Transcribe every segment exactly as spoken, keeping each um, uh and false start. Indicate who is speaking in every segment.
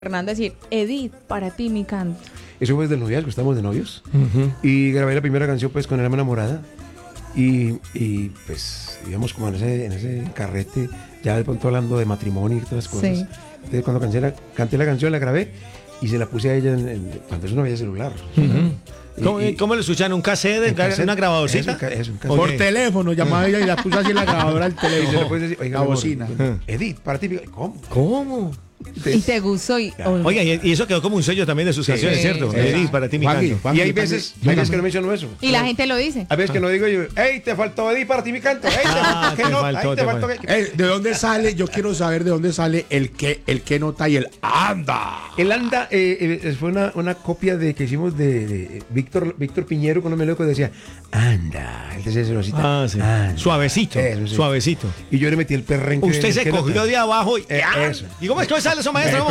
Speaker 1: Fernando decir, Edith, para ti mi canto.
Speaker 2: Eso fue desde el noviazgo, estamos de novios. Uh-huh. Y grabé la primera canción pues con el alma enamorada. Y, y pues íbamos como en ese, en ese carrete, ya de pronto hablando de matrimonio y todas las cosas. Sí. Entonces cuando canté la, canté la canción, la grabé y se la puse a ella en, en, cuando eso no había celular.
Speaker 3: Uh-huh. Y, ¿Cómo, y, ¿Cómo lo escuchan? ¿Un cassette? ¿Un cassette? ¿Una grabadorcita?
Speaker 2: Es un, es un
Speaker 4: cassette. Por teléfono, llamaba ella y la puse así en la grabadora del teléfono.
Speaker 2: Y decir, oiga,
Speaker 4: la bocina.
Speaker 2: Amor, Edith, para ti. ¿Cómo?
Speaker 3: ¿Cómo?
Speaker 1: Y te gustó y...
Speaker 3: Claro. Oiga, y eso quedó como un sello también de sus sí, canciones, sí, ¿cierto? Sí, Edith, para ti mi
Speaker 2: Juan,
Speaker 3: canto.
Speaker 2: Juan, y hay veces, hay veces que no menciono eso.
Speaker 1: Y la gente lo dice.
Speaker 2: Hay veces que no digo yo, hey, te faltó Edith, para ti mi canto. Hey,
Speaker 3: ah,
Speaker 2: te,
Speaker 3: te,
Speaker 2: no,
Speaker 3: faltó,
Speaker 2: ay,
Speaker 3: te
Speaker 2: te faltó.
Speaker 3: faltó.
Speaker 4: Eh, ¿De dónde sale? Yo quiero saber de dónde sale el que, el que nota y el anda.
Speaker 2: El anda eh, eh, fue una, una copia de que hicimos de, de Víctor, Víctor Piñero con un melódico que decía, anda. Él decía eso,
Speaker 3: ah, sí. Anda. Suavecito, eso, sí. Suavecito.
Speaker 2: Y yo le metí el perrenque.
Speaker 3: Usted se cogió
Speaker 2: nota?
Speaker 3: de abajo y...
Speaker 2: Eh, eso.
Speaker 3: ¿Y cómo es que sale eso, maestro?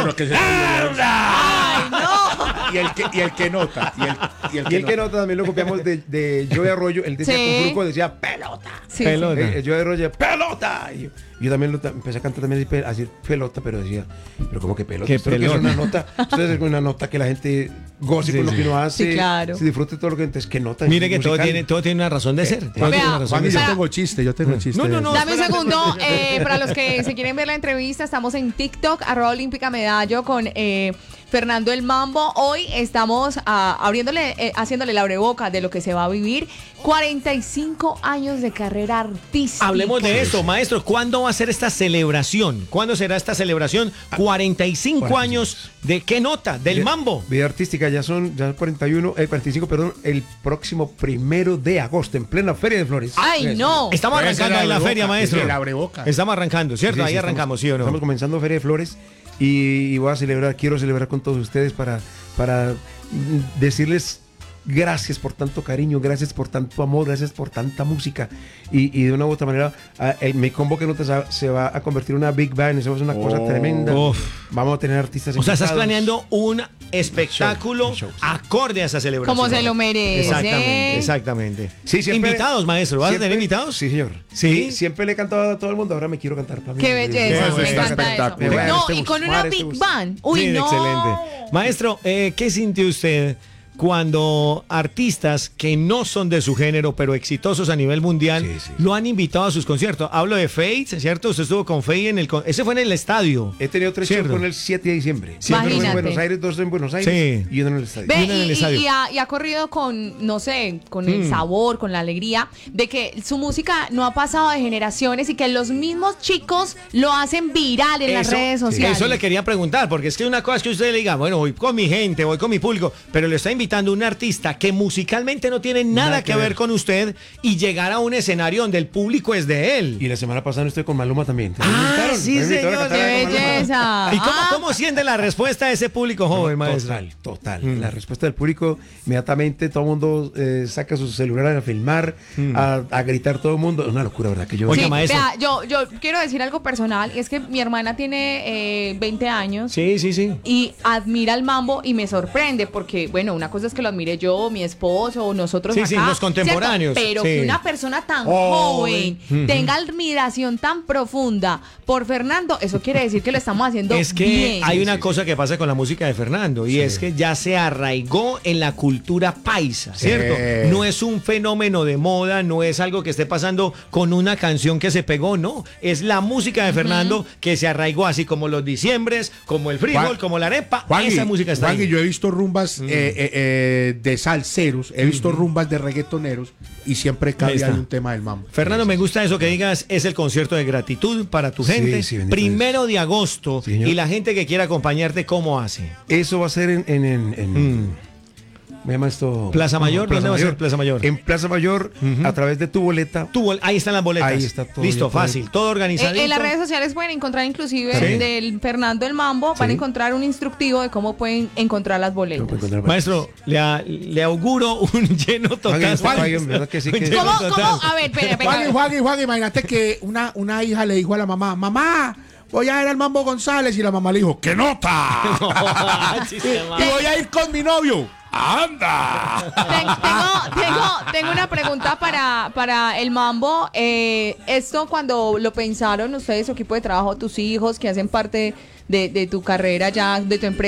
Speaker 1: ¡Ay, no!
Speaker 4: Y el que, y el que nota. Y el, y el,
Speaker 2: y
Speaker 4: que,
Speaker 2: el
Speaker 4: nota.
Speaker 2: que nota también lo copiamos de, de Joey Arroyo. Él decía sí. Con Fruco, decía pelota.
Speaker 1: Sí,
Speaker 3: pelota.
Speaker 2: Eh, Joey Arroyo, pelota. Y yo, yo también lo, empecé a cantar también a decir pelota, pero decía, pero ¿cómo que pelota?
Speaker 3: ¿Qué
Speaker 2: Esto
Speaker 3: pelota?
Speaker 2: Es una nota, esto es una nota que la gente goce sí, con lo sí. que uno hace.
Speaker 1: Sí, claro.
Speaker 2: Se disfrute todo lo que entonces, ¿qué nota?
Speaker 3: Mire que todo tiene, todo tiene una razón de ser.
Speaker 2: Eh,
Speaker 4: Juan,
Speaker 1: vea,
Speaker 4: Juan, Juan, yo tengo chiste, yo tengo chiste.
Speaker 3: No, no, no.
Speaker 1: Dame un segundo. Eh, para los que se quieren ver la entrevista, estamos en TikTok, arroba Olímpica Medallo con eh, Fernando el Mambo. Hoy estamos uh, abriéndole, eh, haciéndole la abreboca de lo que se va a vivir. cuarenta y cinco años de carrera artística.
Speaker 3: Hablemos de eso, maestro. ¿Cuándo va a ser esta celebración? ¿Cuándo será esta celebración? cuarenta y cinco años de qué nota, del
Speaker 2: vida,
Speaker 3: mambo.
Speaker 2: Vida artística, ya son ya cuarenta y uno, eh, cuarenta y cinco, perdón, el próximo primero de agosto, en plena Feria de Flores.
Speaker 1: ¡Ay,
Speaker 2: es,
Speaker 1: no!
Speaker 3: Estamos arrancando ahí la feria, maestro.
Speaker 4: La abreboca.
Speaker 3: Estamos arrancando, ¿cierto? Sí, sí, ahí estamos, arrancamos, ¿sí o no?
Speaker 2: Estamos comenzando Feria de Flores y, y voy a celebrar, quiero celebrar con todos ustedes para, para decirles gracias por tanto cariño, gracias por tanto amor, gracias por tanta música y, y de una u otra manera uh, el, mi combo que nota se va a convertir en una big band, eso es una oh, cosa tremenda. Uf. Vamos a tener artistas
Speaker 3: o sea, estás planeando un espectáculo show, show, sí. acorde a esa celebración.
Speaker 1: Como se lo merece.
Speaker 3: Exactamente, exactamente.
Speaker 2: Sí, siempre,
Speaker 3: invitados, maestro, ¿vas
Speaker 2: siempre,
Speaker 3: a tener invitados?
Speaker 2: Sí, señor.
Speaker 3: Sí.
Speaker 2: sí. Siempre le he cantado a todo el mundo, ahora me quiero cantar para mí.
Speaker 1: Qué belleza, me, me encanta eso.
Speaker 2: Me
Speaker 1: no, y con una big band. Uy,
Speaker 3: sí,
Speaker 1: no.
Speaker 3: Excelente. Maestro, eh, ¿qué sintió usted cuando artistas que no son de su género, pero exitosos a nivel mundial, sí, sí. lo han invitado a sus conciertos? Hablo de Faith, ¿cierto? Usted estuvo con Faith en el... Ese fue en el estadio.
Speaker 2: He tenido tres shows con el siete de diciembre.
Speaker 1: Imagínate.
Speaker 2: Uno en Buenos Aires, dos en Buenos Aires sí. y uno en el estadio.
Speaker 1: Ve,
Speaker 2: y,
Speaker 1: y,
Speaker 2: en el estadio.
Speaker 1: Y, y, ha, y ha corrido con, no sé, con el mm. sabor, con la alegría de que su música no ha pasado de generaciones y que los mismos chicos lo hacen viral en eso, las redes sociales.
Speaker 3: Eso le quería preguntar, porque es que una cosa es que usted le diga, bueno, voy con mi gente, voy con mi público, pero le está invitando un artista que musicalmente no tiene nada, nada que, que ver. ver con usted y llegar a un escenario donde el público es de él.
Speaker 2: Y la semana pasada estoy con Maluma también.
Speaker 3: Ah, sí, señor,
Speaker 1: qué belleza.
Speaker 3: ¿Y cómo, ah. cómo siente la respuesta de ese público joven,
Speaker 2: no,
Speaker 3: maestro?
Speaker 2: Total, total. Mm. La respuesta del público, inmediatamente todo el mundo eh, saca sus celulares a filmar, mm. a, a gritar todo el mundo. Es una locura, ¿verdad? Que yo...
Speaker 1: Sí,
Speaker 3: Oiga, maestro.
Speaker 1: Vea, yo, yo quiero decir algo personal, y es que mi hermana tiene eh, veinte años.
Speaker 3: Sí, sí, sí.
Speaker 1: Y admira el mambo y me sorprende, porque, bueno, una cosa es que lo admire yo, mi esposo o nosotros
Speaker 3: sí,
Speaker 1: acá,
Speaker 3: sí, los contemporáneos,
Speaker 1: ¿cierto? Pero
Speaker 3: sí.
Speaker 1: que una persona tan
Speaker 3: oh,
Speaker 1: joven
Speaker 3: uh-huh.
Speaker 1: tenga admiración tan profunda por Fernando, eso quiere decir que lo estamos haciendo
Speaker 3: bien. Es que
Speaker 1: bien.
Speaker 3: hay
Speaker 1: sí,
Speaker 3: una
Speaker 1: sí,
Speaker 3: cosa
Speaker 1: sí.
Speaker 3: que pasa con la música de Fernando y sí. es que ya se arraigó en la cultura paisa, ¿cierto? Sí. No es un fenómeno de moda, no es algo que esté pasando con una canción que se pegó, no. Es la música de Fernando uh-huh. que se arraigó, así como los diciembres, como el frijol, Juan, como la arepa.
Speaker 4: Juan,
Speaker 3: esa música está
Speaker 4: Juan,
Speaker 3: ahí.
Speaker 4: Yo he visto rumbas mm. eh, eh, eh, de salseros, he visto uh-huh. rumbas de reggaetoneros y siempre cabe un tema del mambo.
Speaker 3: Fernando, me gusta eso que digas, es el concierto de gratitud para tu gente. Sí, sí, primero de agosto. Sí, y la gente que quiera acompañarte, ¿cómo hace?
Speaker 2: Eso va a ser en... en, en, en... Mm. Me llama esto...
Speaker 3: ¿Plaza Mayor?
Speaker 2: Plaza
Speaker 3: ¿Dónde
Speaker 2: Mayor.
Speaker 3: va a ser Plaza Mayor?
Speaker 2: En Plaza Mayor, uh-huh. a través de tu boleta.
Speaker 3: Tu bol- ahí están las boletas.
Speaker 2: Ahí está todo.
Speaker 3: Listo, fácil, pueden... todo organizadito.
Speaker 1: En, en las redes sociales pueden encontrar inclusive
Speaker 3: ¿Sí?
Speaker 1: del Fernando el Mambo,
Speaker 2: ¿Sí?
Speaker 1: van a encontrar un instructivo de cómo pueden encontrar las boletas.
Speaker 2: Encontrar
Speaker 3: Maestro, le, a, le auguro un lleno total.
Speaker 2: Juan, Juan, ¿verdad que sí? Que...
Speaker 1: ¿Cómo, ¿Cómo? A ver, espera, espera.
Speaker 4: Juan, Juan, Juan, imagínate que una, una hija le dijo a la mamá, mamá, voy a ver al Mambo González, y la mamá le dijo, ¡qué nota! Y voy a ir con mi novio. ¡Anda!
Speaker 1: Ten- tengo, tengo, tengo una pregunta para, para el Mambo. Eh, esto cuando lo pensaron ustedes, su equipo de trabajo, tus hijos que hacen parte de, de tu carrera ya, de tu empresa.